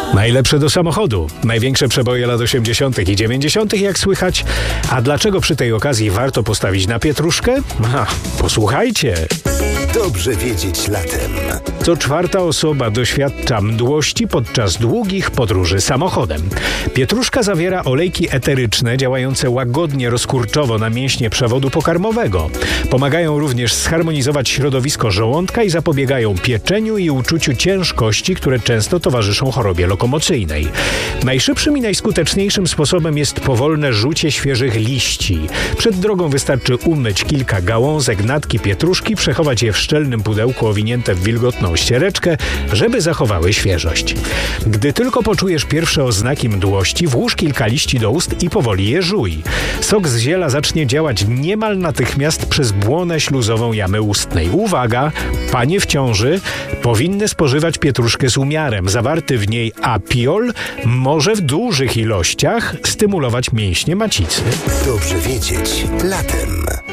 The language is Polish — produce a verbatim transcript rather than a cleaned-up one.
Najlepsze do samochodu. Największe przeboje lat osiemdziesiątych i dziewięćdziesiątych, jak słychać. A dlaczego przy tej okazji warto postawić na pietruszkę? Ha, posłuchajcie. Dobrze wiedzieć latem. Co czwarta osoba doświadcza mdłości podczas długich podróży samochodem. Pietruszka zawiera olejki eteryczne działające łagodnie rozkurczowo na mięśnie przewodu pokarmowego. Pomagają również zharmonizować środowisko żołądka i zapobiegają pieczeniu i uczuciu ciężkości, które często towarzyszą chorobie lokomocyjnej. Najszybszym i najskuteczniejszym sposobem jest powolne rzucie świeżych liści. Przed drogą wystarczy umyć kilka gałązek natki pietruszki, przechować je w szczelnym pudełku owinięte w wilgotną ściereczkę, żeby zachowały świeżość. Gdy tylko poczujesz pierwsze oznaki mdłości, włóż kilka liści do ust i powoli je żuj. Sok z ziela zacznie działać niemal natychmiast przez błonę śluzową jamy ustnej. Uwaga! Panie w ciąży powinny spożywać pietruszkę z umiarem. Zawarty w niej apiol może w dużych ilościach stymulować mięśnie macicy. Dobrze wiedzieć latem.